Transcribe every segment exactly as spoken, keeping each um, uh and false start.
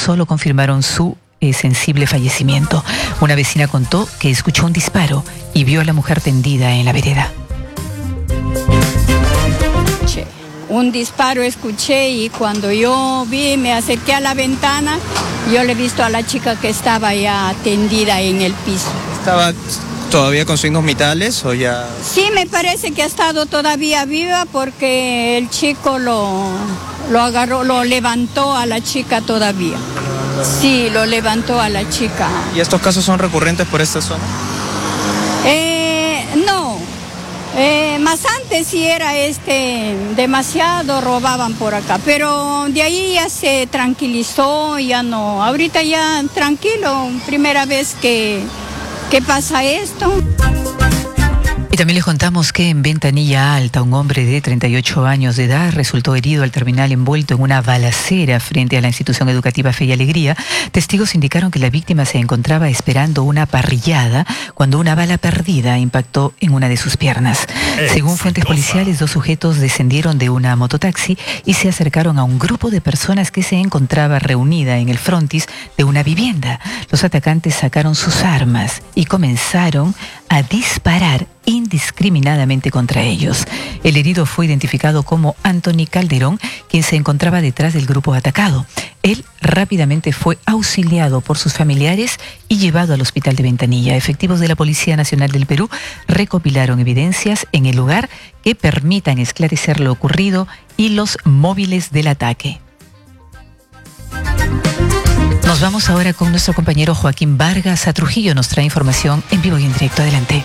solo confirmaron su eh, sensible fallecimiento. Una vecina contó que escuchó un disparo y vio a la mujer tendida en la vereda. Un disparo escuché y cuando yo vi, me acerqué a la ventana, yo le he visto a la chica que estaba ya tendida en el piso. ¿Estaba todavía con signos vitales o ya...? Sí, me parece que ha estado todavía viva porque el chico lo, lo agarró, lo levantó a la chica todavía. Sí, lo levantó a la chica. ¿Y estos casos son recurrentes por esta zona? Eh, no. Eh, más antes sí era este, demasiado robaban por acá, pero de ahí ya se tranquilizó, ya no, ahorita ya tranquilo, primera vez que, que pasa esto. Y también les contamos que en Ventanilla Alta, un hombre de treinta y ocho años de edad resultó herido al terminar envuelto en una balacera frente a la institución educativa Fe y Alegría. Testigos indicaron que la víctima se encontraba esperando una parrillada cuando una bala perdida impactó en una de sus piernas. Según fuentes policiales, dos sujetos descendieron de una mototaxi y se acercaron a un grupo de personas que se encontraba reunida en el frontis de una vivienda. Los atacantes sacaron sus armas y comenzaron a disparar indiscriminadamente contra ellos. El herido fue identificado como Anthony Calderón, quien se encontraba detrás del grupo atacado. Él rápidamente fue auxiliado por sus familiares y llevado al hospital de Ventanilla. Efectivos de la Policía Nacional del Perú recopilaron evidencias en el lugar que permitan esclarecer lo ocurrido y los móviles del ataque. Nos vamos ahora con nuestro compañero Joaquín Vargas a Trujillo. Nos trae información en vivo y en directo. Adelante.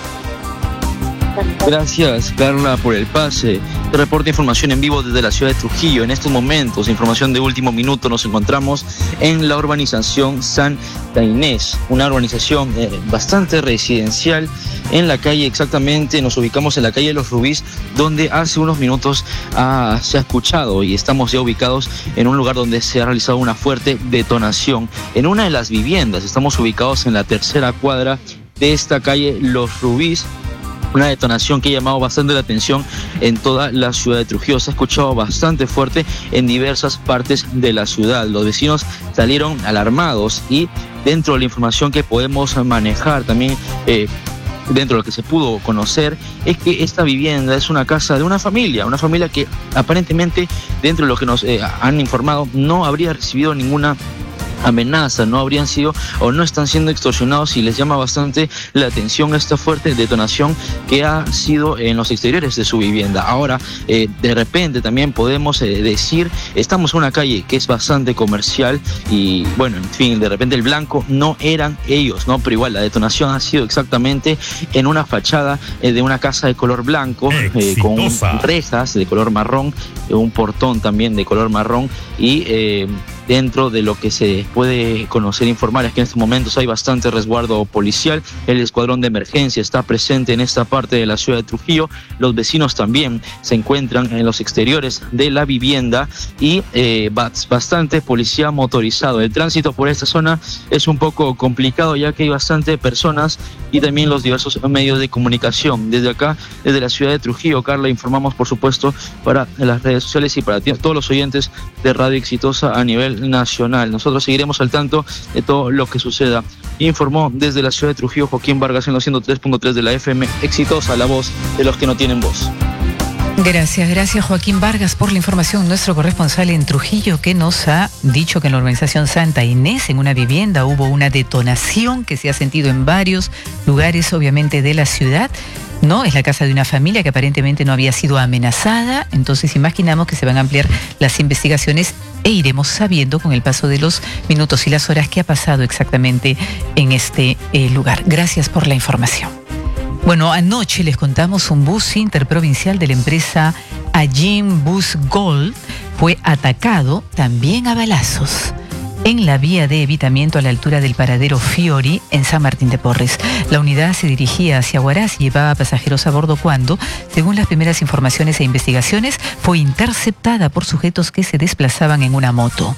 Gracias, Carla, por el pase. Te reporta información en vivo desde la ciudad de Trujillo. En estos momentos, información de último minuto, nos encontramos en la urbanización Santa Inés, una urbanización eh, bastante residencial en la calle, exactamente nos ubicamos en la calle de Los Rubís, donde hace unos minutos ah, se ha escuchado y estamos ya ubicados en un lugar donde se ha realizado una fuerte detonación. En una de las viviendas, estamos ubicados en la tercera cuadra de esta calle Los Rubís. Una detonación que ha llamado bastante la atención en toda la ciudad de Trujillo. Se ha escuchado bastante fuerte en diversas partes de la ciudad. Los vecinos salieron alarmados y dentro de la información que podemos manejar también, eh, dentro de lo que se pudo conocer, es que esta vivienda es una casa de una familia, una familia que aparentemente, dentro de lo que nos eh, han informado, no habría recibido ninguna amenaza, no habrían sido o no están siendo extorsionados, y les llama bastante la atención esta fuerte detonación que ha sido en los exteriores de su vivienda. Ahora, eh, de repente también podemos eh, decir, estamos en una calle que es bastante comercial y bueno, en fin, de repente el blanco no eran ellos, ¿no? Pero igual la detonación ha sido exactamente en una fachada eh, de una casa de color blanco, eh, con rejas de color marrón, eh, un portón también de color marrón y eh, dentro de lo que se puede conocer, informar, es que en estos momentos hay bastante resguardo policial. El escuadrón de emergencia está presente en esta parte de la ciudad de Trujillo. Los vecinos también se encuentran en los exteriores de la vivienda y eh, bastante policía motorizado. El tránsito por esta zona es un poco complicado, ya que hay bastante personas y también los diversos medios de comunicación. Desde acá, desde la ciudad de Trujillo, Carla, informamos por supuesto para las redes sociales y para todos los oyentes de Radio Exitosa a nivel nacional. Nosotros seguiremos al tanto de todo lo que suceda. Informó desde la ciudad de Trujillo Joaquín Vargas en los ciento tres punto tres de la F M Exitosa, la voz de los que no tienen voz. Gracias, gracias Joaquín Vargas por la información. Nuestro corresponsal en Trujillo, que nos ha dicho que en la urbanización Santa Inés, en una vivienda, hubo una detonación que se ha sentido en varios lugares, obviamente, de la ciudad. No, es la casa de una familia que aparentemente no había sido amenazada, entonces imaginamos que se van a ampliar las investigaciones e iremos sabiendo con el paso de los minutos y las horas qué ha pasado exactamente en este eh, lugar. Gracias por la información. Bueno, anoche les contamos un bus interprovincial de la empresa Ajin Bus Gold fue atacado también a balazos en la vía de evitamiento a la altura del paradero Fiori en San Martín de Porres. La unidad se dirigía hacia Huaraz y llevaba pasajeros a bordo cuando, según las primeras informaciones e investigaciones, fue interceptada por sujetos que se desplazaban en una moto.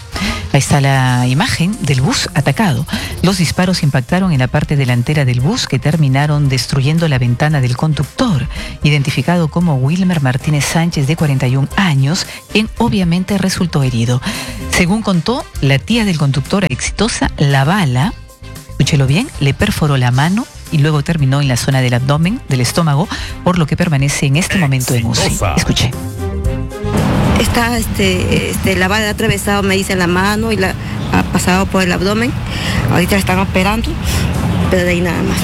Ahí está la imagen del bus atacado. Los disparos impactaron en la parte delantera del bus que terminaron destruyendo la ventana del conductor, identificado como Wilmer Martínez Sánchez, de cuarenta y un años, quien obviamente resultó herido. Según contó la tía del conductor exitosa, la bala, escúchelo bien, le perforó la mano y luego terminó en la zona del abdomen, del estómago, por lo que permanece en este momento en U C I. Escuche. Está este, este, la bala ha atravesado, me dice, la mano y la ha pasado por el abdomen. Ahorita la están operando, pero de ahí nada más.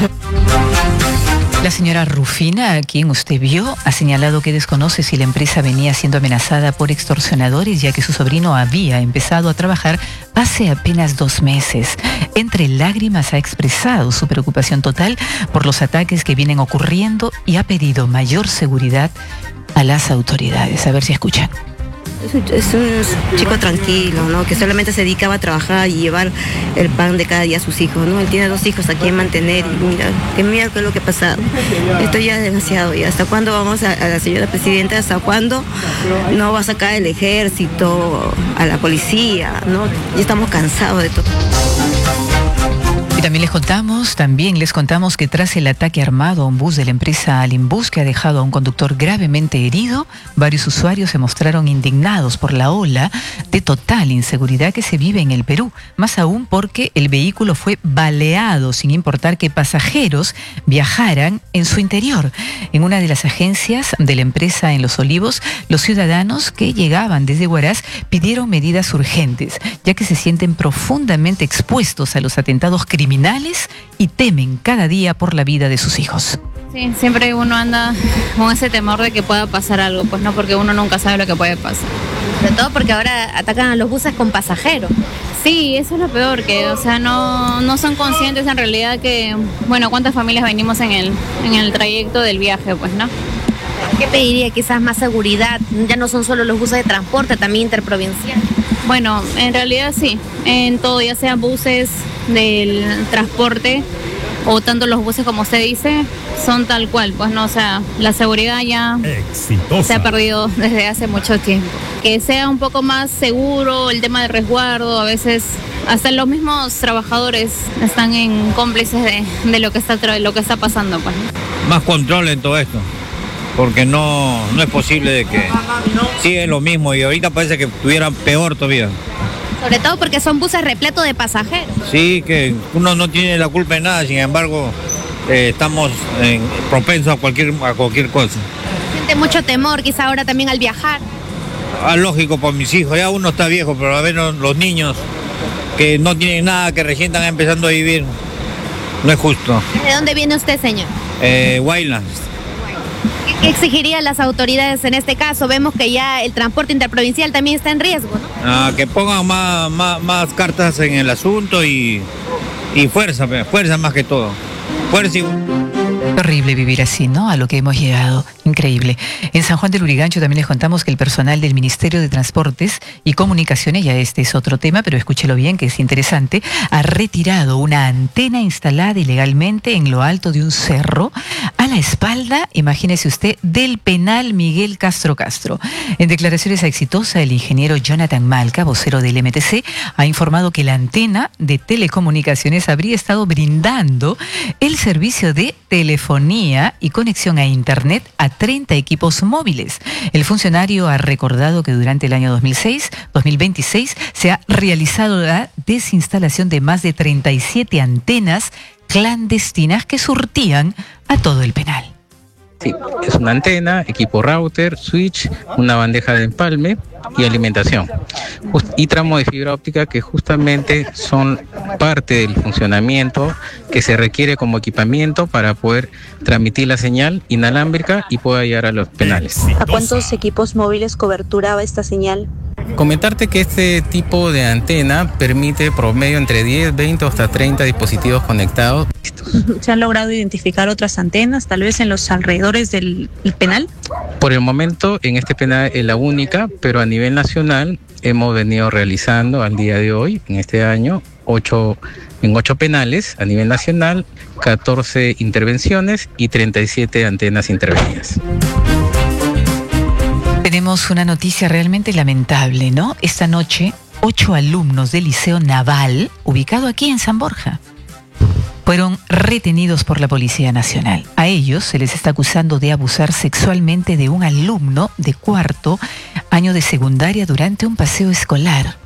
La señora Rufina, a quien usted vio, ha señalado que desconoce si la empresa venía siendo amenazada por extorsionadores, ya que su sobrino había empezado a trabajar hace apenas dos meses. Entre lágrimas ha expresado su preocupación total por los ataques que vienen ocurriendo y ha pedido mayor seguridad a las autoridades. A ver si escuchan. Es un chico tranquilo, ¿no? Que solamente se dedicaba a trabajar y llevar el pan de cada día a sus hijos, ¿no? Él tiene dos hijos a quien mantener y mira, que mira qué es lo que ha pasado. Esto ya es demasiado. ¿Y hasta cuándo vamos a, a la señora presidenta? ¿Hasta cuándo no va a sacar el ejército, a la policía, ¿no? Ya estamos cansados de todo. Y también les contamos, también les contamos que tras el ataque armado a un bus de la empresa Alimbus, que ha dejado a un conductor gravemente herido, varios usuarios se mostraron indignados por la ola de total inseguridad que se vive en el Perú, más aún porque el vehículo fue baleado sin importar que pasajeros viajaran en su interior. En una de las agencias de la empresa en Los Olivos, los ciudadanos que llegaban desde Huaraz pidieron medidas urgentes, ya que se sienten profundamente expuestos a los atentados criminales y temen cada día por la vida de sus hijos. Sí, siempre uno anda con ese temor de que pueda pasar algo, pues no, porque uno nunca sabe lo que puede pasar. Sobre todo porque ahora atacan a los buses con pasajeros. Sí, eso es lo peor, que o sea, no, no son conscientes en realidad que, bueno, cuántas familias venimos en el, en el trayecto del viaje, pues, ¿no? ¿Qué pediría? Quizás más seguridad, ya no son solo los buses de transporte, también interprovincial. Bueno, en realidad sí, en todo, ya sean buses del transporte o tanto los buses como usted dice, son tal cual, pues no, o sea, la seguridad ya Exitosa. Se ha perdido desde hace mucho tiempo. Que sea un poco más seguro el tema del resguardo, a veces hasta los mismos trabajadores están en cómplices de, de lo que está lo que está pasando, pues. Más control en todo esto, porque no, no es posible de que sigue lo mismo y ahorita parece que estuviera peor todavía. Sobre todo porque son buses repletos de pasajeros. Sí, que uno no tiene la culpa de nada, sin embargo, eh, estamos eh, propensos a cualquier, a cualquier cosa. Siente mucho temor, quizá ahora también al viajar. Ah, lógico, por mis hijos, ya uno está viejo, pero a ver los niños que no tienen nada, que recién están empezando a vivir, no es justo. ¿De dónde viene usted, señor? Eh, Guaylas. ¿Qué, ¿Qué exigirían las autoridades en este caso? Vemos que ya el transporte interprovincial también está en riesgo, ¿no? Ah, que pongan más, más, más cartas en el asunto y, y fuerza, fuerza más que todo. Fuerza y... Terrible vivir así, ¿no? A lo que hemos llegado. Increíble. En San Juan del Lurigancho también les contamos que el personal del Ministerio de Transportes y Comunicaciones, ya este es otro tema, pero escúchelo bien que es interesante, ha retirado una antena instalada ilegalmente en lo alto de un cerro a la espalda, imagínese usted, del penal Miguel Castro Castro. En declaraciones a Exitosa, el ingeniero Jonathan Malca, vocero del M T C, ha informado que la antena de telecomunicaciones habría estado brindando el servicio de telefonía y conexión a internet a treinta equipos móviles. El funcionario ha recordado que durante el año dos mil seis, dos mil veintiséis se ha realizado la desinstalación de más de treinta y siete antenas clandestinas que surtían a todo el penal. Sí, es una antena, equipo router, switch, una bandeja de empalme y alimentación. Y tramo de fibra óptica que justamente son parte del funcionamiento que se requiere como equipamiento para poder transmitir la señal inalámbrica y pueda llegar a los penales. ¿A cuántos equipos móviles coberturaba esta señal? Comentarte que este tipo de antena permite promedio entre diez, veinte o hasta treinta dispositivos conectados. ¿Se han logrado identificar otras antenas, tal vez en los alrededores del penal? Por el momento, en este penal es la única, pero a nivel nacional hemos venido realizando al día de hoy, en este año, ocho, en ocho penales a nivel nacional, catorce intervenciones y treinta y siete antenas intervenidas. Tenemos una noticia realmente lamentable, ¿no? Esta noche ocho alumnos del Liceo Naval, ubicado aquí en San Borja, fueron retenidos por la Policía Nacional. A ellos se les está acusando de abusar sexualmente de un alumno de cuarto año de secundaria durante un paseo escolar.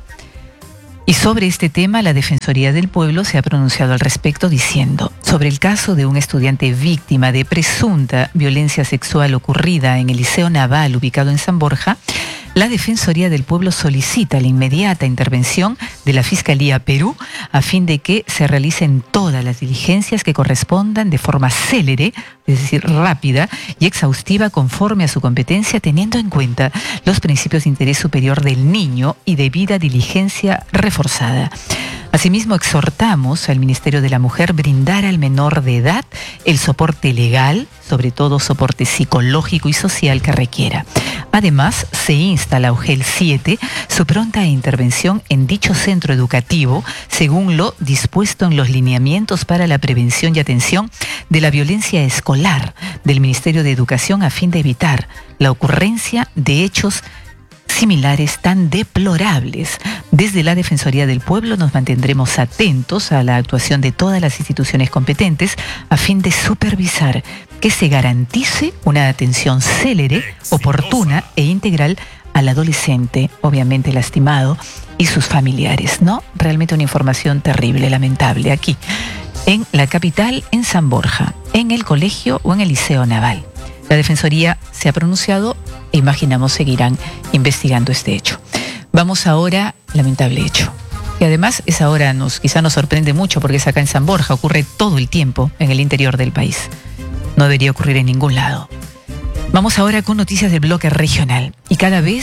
Y sobre este tema, la Defensoría del Pueblo se ha pronunciado al respecto diciendo: sobre el caso de un estudiante víctima de presunta violencia sexual ocurrida en el Liceo Naval ubicado en San Borja, la Defensoría del Pueblo solicita la inmediata intervención de la Fiscalía Perú a fin de que se realicen todas las diligencias que correspondan de forma célere, es decir, rápida y exhaustiva conforme a su competencia, teniendo en cuenta los principios de interés superior del niño y debida diligencia reforzada. Asimismo, exhortamos al Ministerio de la Mujer brindar al menor de edad el soporte legal, sobre todo soporte psicológico y social que requiera. Además, se insta a la O G E L siete su pronta intervención en dicho centro educativo, según lo dispuesto en los lineamientos para la prevención y atención de la violencia escolar del Ministerio de Educación, a fin de evitar la ocurrencia de hechos similares tan deplorables. Desde la Defensoría del Pueblo nos mantendremos atentos a la actuación de todas las instituciones competentes a fin de supervisar que se garantice una atención célere, oportuna e integral al adolescente, obviamente lastimado, y sus familiares, ¿no? Realmente una información terrible, lamentable, aquí, en la capital, en San Borja, en el colegio o en el Liceo Naval. La Defensoría se ha pronunciado e imaginamos seguirán investigando este hecho. Vamos ahora, lamentable hecho. Y además esa hora nos, quizá nos sorprende mucho porque es acá en San Borja, ocurre todo el tiempo en el interior del país. No debería ocurrir en ningún lado. Vamos ahora con noticias del bloque regional. Y cada vez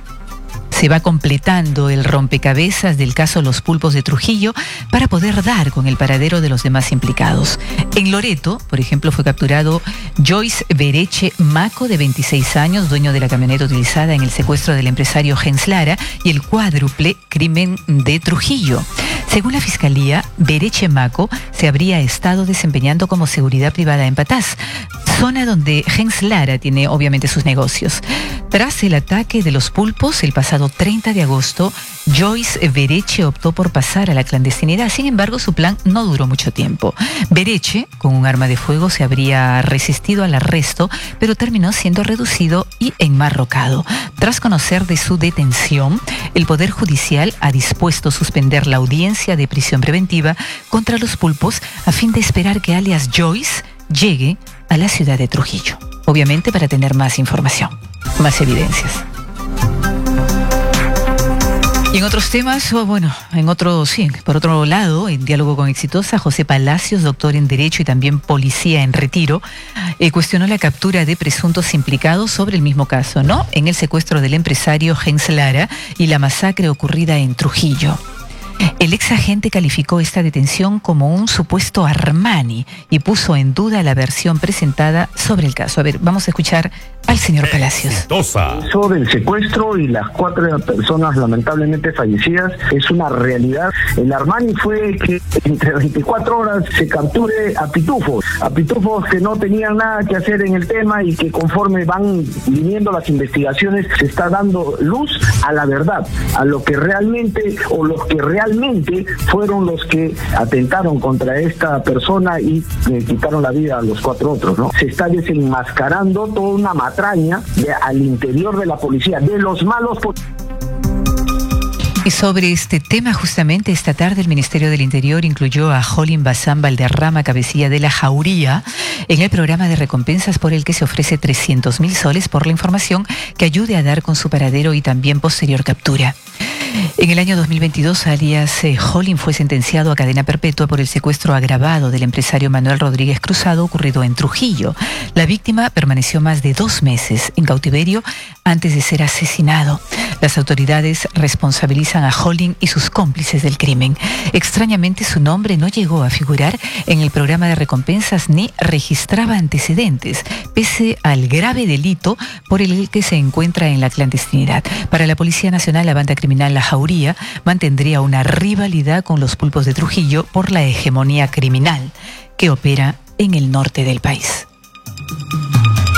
se va completando el rompecabezas del caso Los Pulpos de Trujillo para poder dar con el paradero de los demás implicados. En Loreto, por ejemplo, fue capturado Joyce Bereche Maco, de veintiséis años, dueño de la camioneta utilizada en el secuestro del empresario Jens Lara y el cuádruple crimen de Trujillo. Según la Fiscalía, Bereche Maco se habría estado desempeñando como seguridad privada en Patás, zona donde Jens Lara tiene obviamente sus negocios. Tras el ataque de los pulpos el pasado treinta de agosto, Joyce Bereche optó por pasar a la clandestinidad. Sin embargo, su plan no duró mucho tiempo. Bereche, con un arma de fuego, se habría resistido al arresto, pero terminó siendo reducido y enmarrocado. Tras conocer de su detención, el Poder Judicial ha dispuesto suspender la audiencia de prisión preventiva contra los pulpos a fin de esperar que alias Joyce llegue a la ciudad de Trujillo. Obviamente para tener más información, más evidencias. Y en otros temas, o bueno, en otro, sí, por otro lado, en diálogo con Exitosa, José Palacios, doctor en Derecho y también policía en retiro, eh, cuestionó la captura de presuntos implicados sobre el mismo caso, ¿no? En el secuestro del empresario Jens Lara y la masacre ocurrida en Trujillo. El ex agente calificó esta detención como un supuesto Armani y puso en duda la versión presentada sobre el caso. A ver, vamos a escuchar al señor Palacios. Eso del secuestro y las cuatro personas lamentablemente fallecidas es una realidad. El Armani fue que entre veinticuatro horas se capture a pitufos, a pitufos que no tenían nada que hacer en el tema y que conforme van viniendo las investigaciones se está dando luz a la verdad, a lo que realmente o los que realmente fueron los que atentaron contra esta persona y le quitaron la vida a los cuatro otros, ¿no? Se está desenmascarando toda una matraña de, al interior de la policía, de los malos policías. Y sobre este tema, justamente esta tarde el Ministerio del Interior incluyó a Jolín Bazán Valderrama, cabecilla de la Jauría, en el programa de recompensas por el que se ofrece trescientos mil soles por la información que ayude a dar con su paradero y también posterior captura. En el año dos mil veintidós, alias eh, Jolín fue sentenciado a cadena perpetua por el secuestro agravado del empresario Manuel Rodríguez Cruzado ocurrido en Trujillo. La víctima permaneció más de dos meses en cautiverio antes de ser asesinado. Las autoridades responsabilizan a Jolín y sus cómplices del crimen. Extrañamente, su nombre no llegó a figurar en el programa de recompensas ni registraba antecedentes, pese al grave delito por el que se encuentra en la clandestinidad. Para la Policía Nacional, la banda criminal La Jauría mantendría una rivalidad con los pulpos de Trujillo por la hegemonía criminal que opera en el norte del país.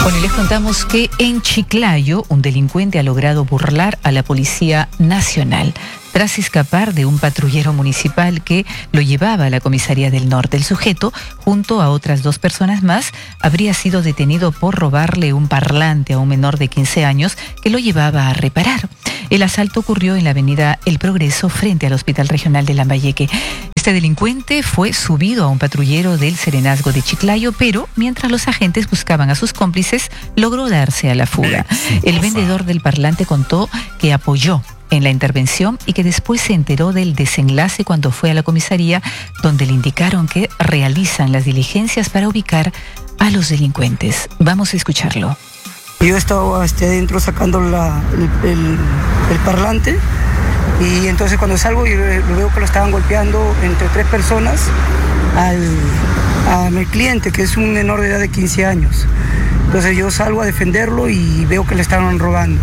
Bueno, y les contamos que en Chiclayo un delincuente ha logrado burlar a la Policía Nacional tras escapar de un patrullero municipal que lo llevaba a la comisaría del norte. El sujeto, junto a otras dos personas más, habría sido detenido por robarle un parlante a un menor de quince años que lo llevaba a reparar. El asalto ocurrió en la avenida El Progreso, frente al Hospital Regional de Lambayeque. Este delincuente fue subido a un patrullero del Serenazgo de Chiclayo, pero mientras los agentes buscaban a sus cómplices, logró darse a la fuga. El vendedor del parlante contó que apoyó en la intervención y que después se enteró del desenlace cuando fue a la comisaría, donde le indicaron que realizan las diligencias para ubicar a los delincuentes. Vamos a escucharlo. Yo estaba este, adentro sacando la, el, el, el parlante, y entonces cuando salgo yo veo que lo estaban golpeando entre tres personas al, a mi cliente, que es un menor de edad de quince años. Entonces yo salgo a defenderlo y veo que le estaban robando.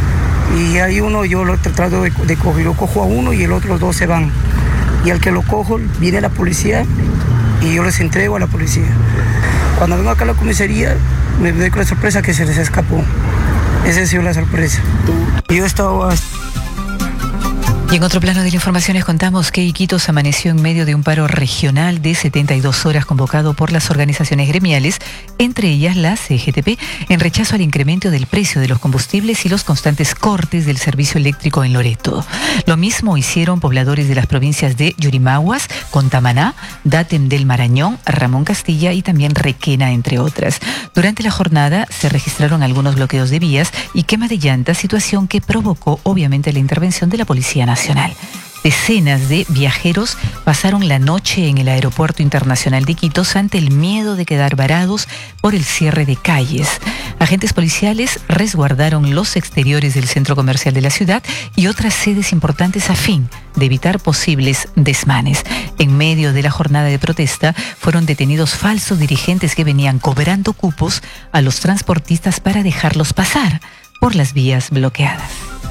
Y hay uno, yo lo trato de, de coger, lo cojo a uno y el otro, los dos se van. Y al que lo cojo, viene la policía y yo les entrego a la policía. Cuando vengo acá a la comisaría, me doy con la sorpresa que se les escapó. Esa ha sido la sorpresa. Yo estaba... Y en otro plano de la información les contamos que Iquitos amaneció en medio de un paro regional de setenta y dos horas convocado por las organizaciones gremiales, entre ellas la C G T P, en rechazo al incremento del precio de los combustibles y los constantes cortes del servicio eléctrico en Loreto. Lo mismo hicieron pobladores de las provincias de Yurimaguas, Contamaná, Datem del Marañón, Ramón Castilla y también Requena, entre otras. Durante la jornada se registraron algunos bloqueos de vías y quema de llantas, situación que provocó obviamente la intervención de la Policía Nacional. Decenas de viajeros pasaron la noche en el Aeropuerto Internacional de Iquitos ante el miedo de quedar varados por el cierre de calles. Agentes policiales resguardaron los exteriores del centro comercial de la ciudad y otras sedes importantes a fin de evitar posibles desmanes. En medio de la jornada de protesta fueron detenidos falsos dirigentes que venían cobrando cupos a los transportistas para dejarlos pasar por las vías bloqueadas.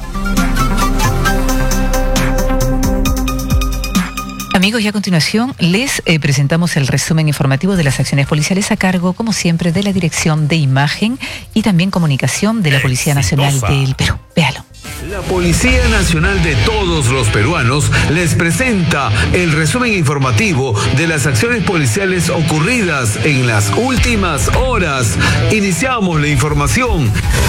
Amigos, y a continuación les eh, presentamos el resumen informativo de las acciones policiales a cargo, como siempre, de la Dirección de Imagen y también Comunicación de la Policía Nacional del Perú. Véalo. La Policía Nacional de todos los peruanos les presenta el resumen informativo de las acciones policiales ocurridas en las últimas horas. Iniciamos la información.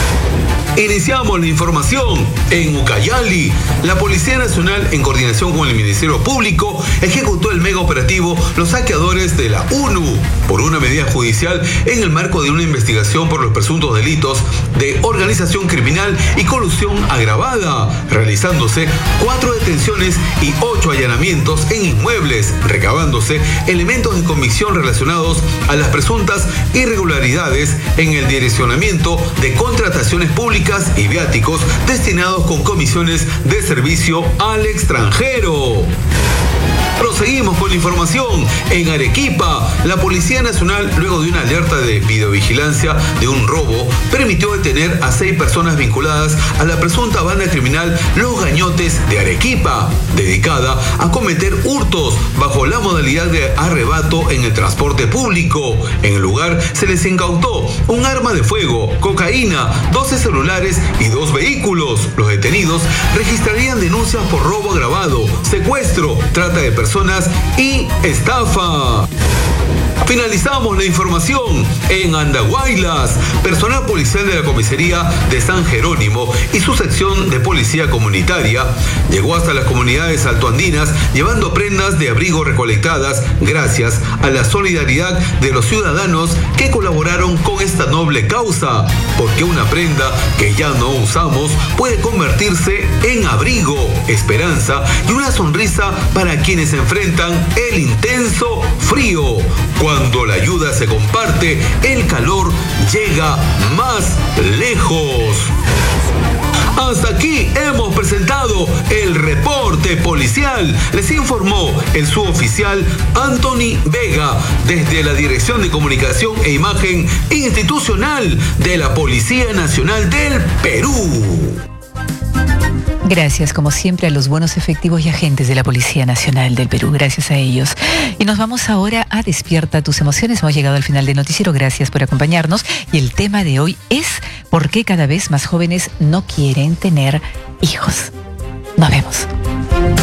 Iniciamos la información en Ucayali. La Policía Nacional, en coordinación con el Ministerio Público, ejecutó el mega operativo Los Saqueadores de la U N U por una medida judicial en el marco de una investigación por los presuntos delitos de organización criminal y colusión agravada, realizándose cuatro detenciones y ocho allanamientos en inmuebles, recabándose elementos de convicción relacionados a las presuntas irregularidades en el direccionamiento de contrataciones públicas y viáticos destinados con comisiones de servicio al extranjero. Proseguimos con la información. En Arequipa, la Policía Nacional, luego de una alerta de videovigilancia de un robo, permitió detener a seis personas vinculadas a la presunta banda criminal Los Gañotes de Arequipa, dedicada a cometer hurtos bajo la modalidad de arrebato en el transporte público. En el lugar se les incautó un arma de fuego, cocaína, doce celulares y dos vehículos. Los detenidos registrarían denuncias por robo agravado, secuestro, trata de personas personas y estafa. Finalizamos la información en Andahuaylas. Personal policial de la comisaría de San Jerónimo y su sección de policía comunitaria llegó hasta las comunidades altoandinas llevando prendas de abrigo recolectadas gracias a la solidaridad de los ciudadanos que colaboraron con esta noble causa, porque una prenda que ya no usamos puede convertirse en abrigo, esperanza y una sonrisa para quienes enfrentan el intenso frío. Cuando la ayuda se comparte, el calor llega más lejos. Hasta aquí hemos presentado el reporte policial. Les informó el suboficial Anthony Vega desde la Dirección de Comunicación e Imagen Institucional de la Policía Nacional del Perú. Gracias, como siempre, a los buenos efectivos y agentes de la Policía Nacional del Perú. Gracias a ellos. Y nos vamos ahora a Despierta tus emociones. Hemos llegado al final del noticiero. Gracias por acompañarnos. Y el tema de hoy es ¿por qué cada vez más jóvenes no quieren tener hijos? Nos vemos.